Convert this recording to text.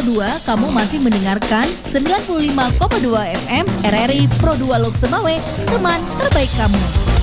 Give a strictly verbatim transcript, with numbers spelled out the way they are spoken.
dua, kamu masih mendengarkan sembilan puluh lima koma dua F M R R I Pro dua Lok Semawe, teman terbaik kamu.